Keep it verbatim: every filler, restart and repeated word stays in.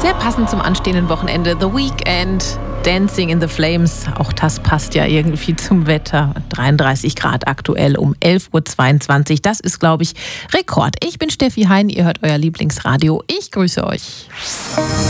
Sehr passend zum anstehenden Wochenende. The Weekend, Dancing in the Flames. Auch das passt ja irgendwie zum Wetter. dreiunddreißig Grad aktuell um elf Uhr zweiundzwanzig. Das ist, glaube ich, Rekord. Ich bin Steffi Hein. Ihr hört euer Lieblingsradio. Ich grüße euch.